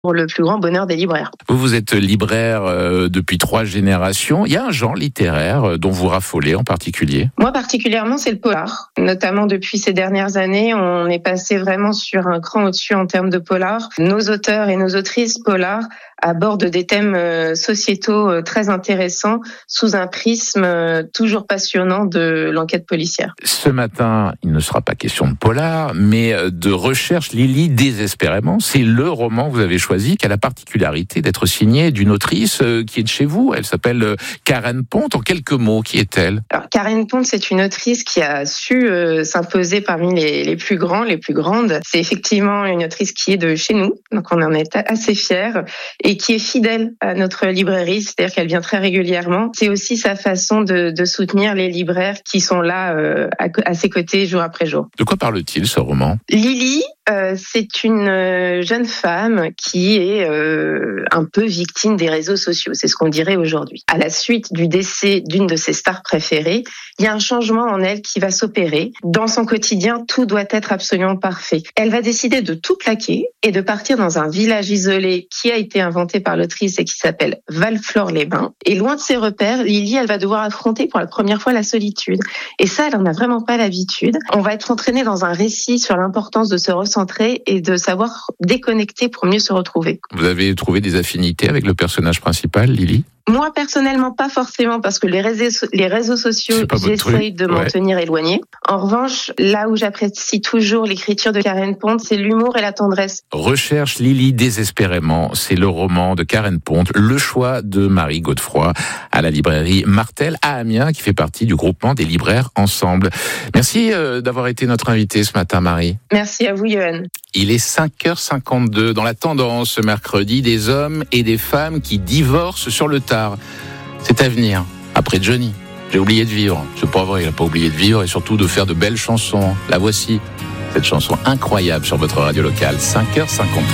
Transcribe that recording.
pour le plus grand bonheur des libraires. Vous êtes libraire depuis 3 générations. Il y a un genre littéraire dont vous raffolez en particulier? Moi particulièrement, c'est le polar. Notamment depuis ces dernières années, on est passé vraiment sur un cran au-dessus en termes de polar. Nos auteurs et nos autrices polar abordent des thèmes sociétaux très intéressants sous un prisme toujours passionnant de l'enquête policière. Ce matin, il ne sera pas question de polar, mais de recherche Lily désespérément. C'est le roman que vous avez choisi, qui a la particularité d'être signé d'une autrice qui est de chez vous. Elle s'appelle Karen Pont. En quelques mots, qui est-elle? Alors, Karen Pont, c'est une autrice qui a su s'imposer parmi les plus grands, les plus grandes. C'est effectivement une autrice qui est de chez nous, donc on en est assez fiers, et qui est fidèle à notre librairie, c'est-à-dire qu'elle vient très régulièrement. C'est aussi sa façon de soutenir les libraires qui sont là à ses côtés jour après jour. De quoi parle-t-il, ce roman? Lily, c'est une jeune femme qui est un peu victime des réseaux sociaux, c'est ce qu'on dirait aujourd'hui. À la suite du décès d'une de ses stars préférées, il y a un changement en elle qui va s'opérer. Dans son quotidien, tout doit être absolument parfait. Elle va décider de tout plaquer et de partir dans un village isolé qui a été inventé par l'autrice et qui s'appelle Valflore-les-Bains. Et loin de ses repères, Lily, elle va devoir affronter pour la première fois la solitude. Et ça, elle en a vraiment pas l'habitude. On va être entraîné dans un récit sur l'importance de se recentrer et de savoir déconnecter pour mieux se retrouver. Vous avez trouvé des affinités avec le personnage principal, Lily? Moi, personnellement, pas forcément, parce que les réseaux sociaux, j'essaye de m'en tenir éloigné. En revanche, là où j'apprécie toujours l'écriture de Karen Pont, c'est l'humour et la tendresse. Recherche Lily désespérément, c'est le roman de Karen Pont, le choix de Marie Godefroy à la librairie Martel à Amiens, qui fait partie du groupement des libraires Ensemble. Merci d'avoir été notre invitée ce matin, Marie. Merci à vous, Yoann. Il est 5h52 dans la tendance ce mercredi, des hommes et des femmes qui divorcent sur le tard. C'est à venir, après Johnny. J'ai oublié de vivre. C'est pas vrai, il n'a pas oublié de vivre et surtout de faire de belles chansons. La voici, cette chanson incroyable sur votre radio locale, 5h53.